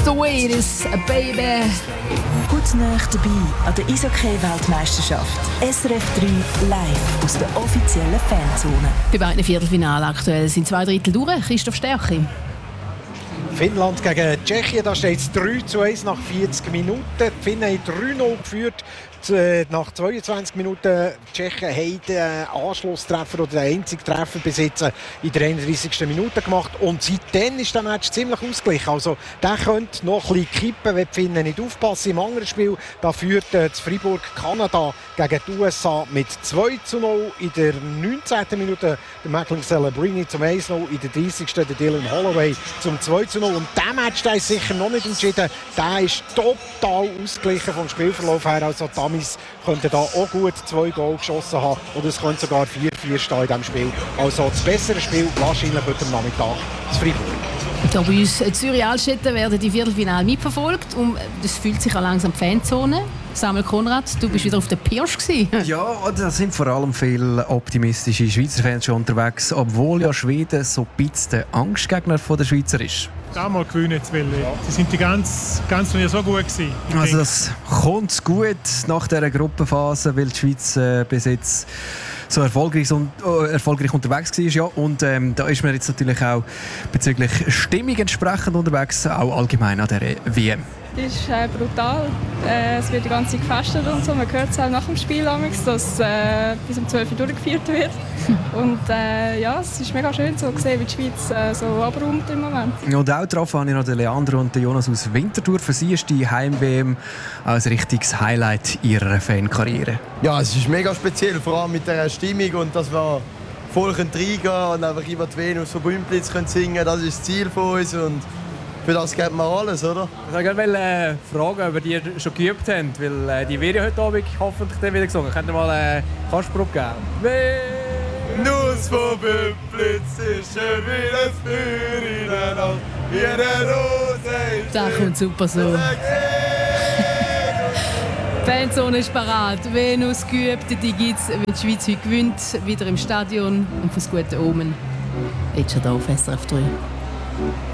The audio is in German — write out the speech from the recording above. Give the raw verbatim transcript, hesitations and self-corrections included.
The way it is, baby. Gut Nacht dabei an der Eishockey-Weltmeisterschaft. S R F drei live aus der offiziellen Fanzone. Bei beiden Viertelfinalen aktuell sind zwei Drittel durch. Christoph Stärchi. Finnland gegen Tschechien, da steht es drei zu eins nach vierzig Minuten. Die Finnen haben drei null geführt. Nach zweiundzwanzig Minuten die Tschechen haben den Anschlusstreffer oder den einzigen Treffer bis jetzt in der einunddreißigsten Minute gemacht. Und seitdem ist der Match ziemlich ausgeglichen. Also der könnte noch ein bisschen kippen, wenn die Finnen nicht aufpassen. Im anderen Spiel da führt äh, Fribourg Kanada gegen die U S A mit zwei zu null. In der neunzehnten Minute der Macklin Celebrini zum eins zu null. In der dreißigsten der Dylan Holloway zum zwei zu null. Und der Match der ist sicher noch nicht entschieden. Der ist total ausgeglichen vom Spielverlauf her. Also die Amis könnten da auch gut zwei Goal geschossen haben. Oder es könnte sogar vier vier stehen in diesem Spiel. Also das bessere Spiel wahrscheinlich heute am Nachmittag zu Fribourg. Hier bei uns in Zürich-Altstetten werden die Viertelfinale mitverfolgt. Und das fühlt sich auch langsam die Fanzone. Samuel Konrad, du bist wieder auf der Pirsch gewesen. Ja, da sind vor allem viele optimistische Schweizer Fans schon unterwegs, obwohl ja Schweden so ein bisschen der Angstgegner der Schweizer ist. Da mal gewinnen zu wollen. Sie sind die ganze, ganze Turnier so gut gewesen. Also das kommt gut nach dieser Gruppenphase, weil die Schweiz äh, bis jetzt so erfolgreich, und, äh, erfolgreich unterwegs war. Ja. Und ähm, da ist man jetzt natürlich auch bezüglich Stimmung entsprechend unterwegs, auch allgemein an der W M. Es ist äh, brutal. Äh, es wird die ganze Zeit gefestet und so. Man hört es auch nach dem Spiel, dass äh, bis um zwölf Uhr durchgeführt wird. Und äh, ja, es ist mega schön so zu sehen, wie die Schweiz äh, so abräumt im Moment. Und auch getroffen habe ich noch den Leandro und den Jonas aus Winterthur. Für sie ist die Heim-W M ein richtiges Highlight ihrer Fankarriere. Ja, es ist mega speziell, vor allem mit der Stimmung und dass wir voll reingehen können und einfach über die Venus von Bümplitz singen können. Das ist das Ziel von uns. Und für das gibt man alles, oder? Ich wollte äh, fragen, ob ihr schon geübt habt, weil äh, die wird ja heute Abend hoffentlich wieder gesungen. Könnt ihr mal eine äh, Kasperprobe geben? Venus von Bümplitz ist schön wie das Feuer in der Nacht, wie eine Rose. Das kommt super so. Die Fanzone ist parat. Venus geübt, die gibt es, wenn die Schweiz heute gewinnt, wieder im Stadion und fürs gute Omen. Jetzt schon hier auf S R F drei.